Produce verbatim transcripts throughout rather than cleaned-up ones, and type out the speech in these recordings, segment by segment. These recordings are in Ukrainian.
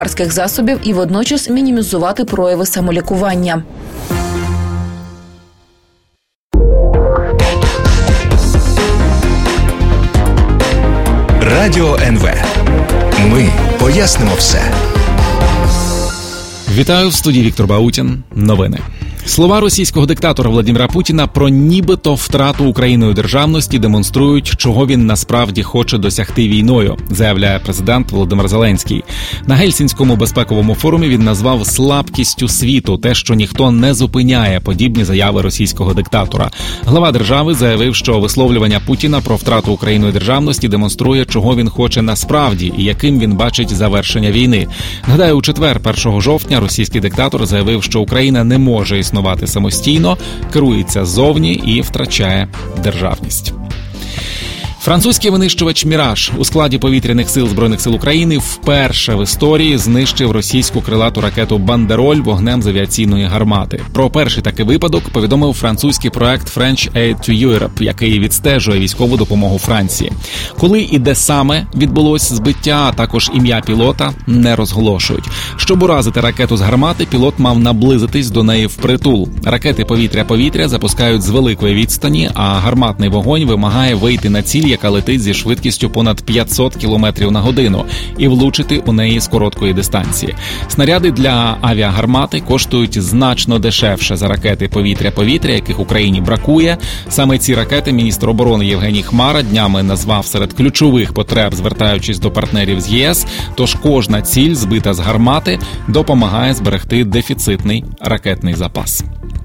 засобів і водночас мінімізувати прояви самолікування. Радіо ен ве. Ми пояснимо все. Вітаю, в студії Віктор Баутін. Новини. Слова російського диктатора Владимира Путіна про нібито втрату Україною державності демонструють, чого він насправді хоче досягти війною, заявляє президент Володимир Зеленський. На Гельсінському безпековому форумі він назвав слабкістю світу те, що ніхто не зупиняє подібні заяви російського диктатора. Глава держави заявив, що висловлювання Путіна про втрату Україною державності демонструє, чого він хоче насправді і яким він бачить завершення війни. Нагадаю, у четвер, першого жовтня, російський диктатор заявив, що Україна не може існувати самостійно, керується ззовні і втрачає державність. Французький винищувач «Міраж» у складі повітряних сил Збройних сил України вперше в історії знищив російську крилату ракету «Бандероль» вогнем з авіаційної гармати. Про перший такий випадок повідомив французький проект French Aid to Europe, який відстежує військову допомогу Франції. Коли і де саме відбулось збиття, а також ім'я пілота, не розголошують. Щоб уразити ракету з гармати, пілот мав наблизитись до неї впритул. Ракети повітря-повітря запускають з великої відстані, а гарматний вогонь вимагає вийти на ціль, яка летить зі швидкістю понад п'ятсот кілометрів на годину, і влучити у неї з короткої дистанції. Снаряди для авіагармати коштують значно дешевше за ракети повітря-повітря, яких Україні бракує. Саме ці ракети міністр оборони Євгеній Хмара днями назвав серед ключових потреб, звертаючись до партнерів з ЄС, тож кожна ціль, збита з гармати, допомагає зберегти дефіцитний ракетний запас.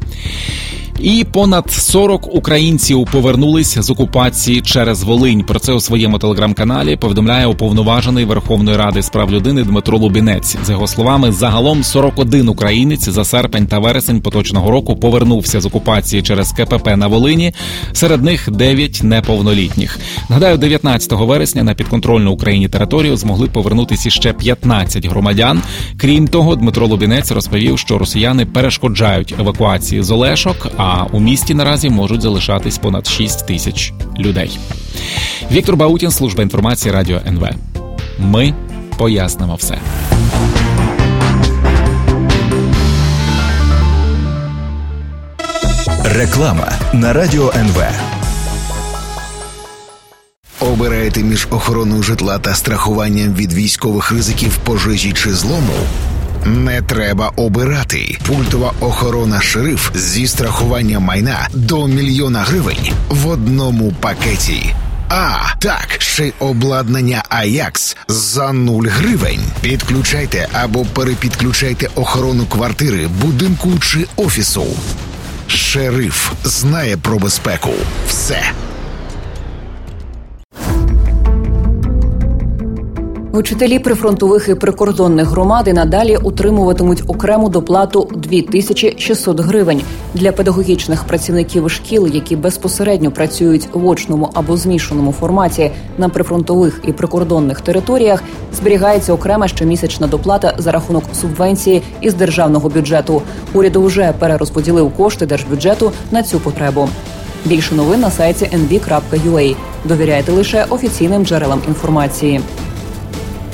І понад сорок українців повернулись з окупації через Волинь. Про це у своєму телеграм-каналі повідомляє уповноважений Верховної Ради з прав людини Дмитро Лубінець. За його словами, загалом сорок один українець за серпень та вересень поточного року повернувся з окупації через ке пе пе на Волині. Серед них дев'ять неповнолітніх. Нагадаю, дев'ятнадцятого вересня на підконтрольну Україні територію змогли повернутися ще п'ятнадцять громадян. Крім того, Дмитро Лубінець розповів, що росіяни перешкоджають евакуації з Олешок, а у місті наразі можуть залишатись понад шість тисяч людей. Віктор Баутін, служба інформації Радіо ен ве. Ми пояснимо все. Реклама на Радіо ен ве. Обираєте між охороною житла та страхуванням від військових ризиків, пожежі чи злому? Не треба обирати. Пультова охорона «Шериф» зі страхуванням майна до мільйона гривень в одному пакеті. А, так, ще й обладнання «Аякс» за нуль гривень. Підключайте або перепідключайте охорону квартири, будинку чи офісу. «Шериф» знає про безпеку. Все. Учителі прифронтових і прикордонних громад і надалі утримуватимуть окрему доплату дві тисячі шістсот гривень. Для педагогічних працівників шкіл, які безпосередньо працюють в очному або змішаному форматі на прифронтових і прикордонних територіях, зберігається окрема щомісячна доплата за рахунок субвенції із державного бюджету. Уряд вже перерозподілив кошти держбюджету на цю потребу. Більше новин на сайті ен ві крапка ю а. Довіряйте лише офіційним джерелам інформації.